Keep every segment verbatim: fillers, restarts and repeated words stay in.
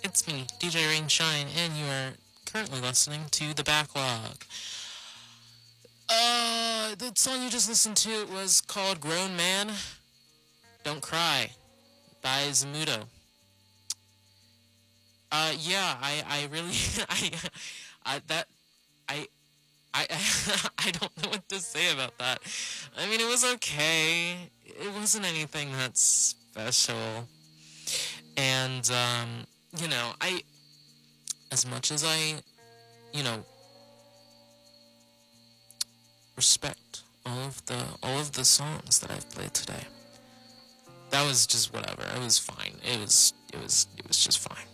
It's me, D J Rainshine, and you are currently listening to The Backlog. Uh, the song you just listened to was called Grown Man, Don't Cry by Zamudo. Uh, yeah, I, I really, I, I, that, I, I, I don't know what to say about that. I mean, it was okay. It wasn't anything that special. And, um, you know, I, as much as I, you know, respect all of the all of the songs that I've played today. That was just whatever. It was fine. It was it was it was just fine.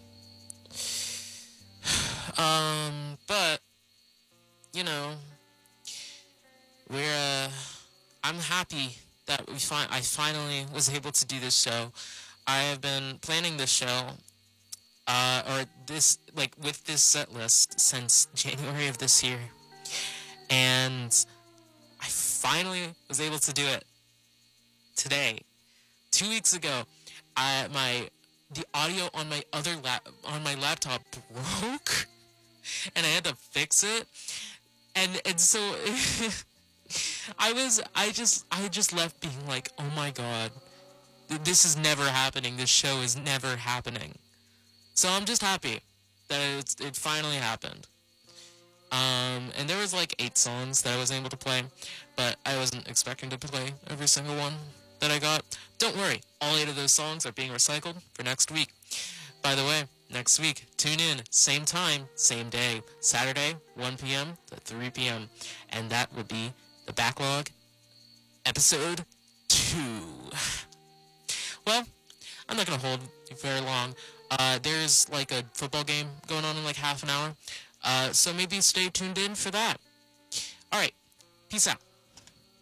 Um, but you know, we're uh, I'm happy that we fi- I finally was able to do this show. I have been planning this show uh or this like with this set list since January of this year. And I finally was able to do it today. Two weeks ago, I my the audio on my other lap on my laptop broke, and I had to fix it. And and so I was I just I just left being like, oh my god, this is never happening. This show is never happening. So I'm just happy that it's, it finally happened. Um, and there was like eight songs that I was able to play, but I wasn't expecting to play every single one that I got. Don't worry, all eight of those songs are being recycled for next week. By the way, next week, tune in, same time, same day, Saturday, one p.m. to three p.m. And that will be the Backlog, episode two. Well, I'm not going to hold you very long. Uh, there's like a football game going on in like half an hour. Uh, so maybe stay tuned in for that. All right. Peace out.